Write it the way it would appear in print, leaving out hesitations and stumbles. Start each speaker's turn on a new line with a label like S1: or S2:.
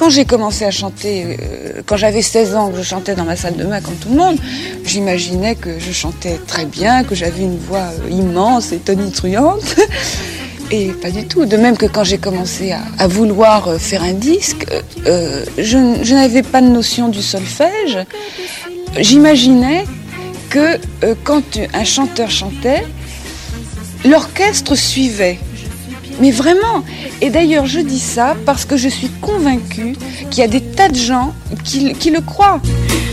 S1: quand j'ai commencé à chanter, quand j'avais 16 ans, que je chantais dans ma salle de bain comme tout le monde, j'imaginais que je chantais très bien, que j'avais une voix immense et tonitruante. Et pas du tout. De même que quand j'ai commencé à vouloir faire un disque, je n'avais pas de notion du solfège. J'imaginais que quand un chanteur chantait, l'orchestre suivait. Mais vraiment. Et d'ailleurs, je dis ça parce que je suis convaincue qu'il y a des tas de gens qui le croient.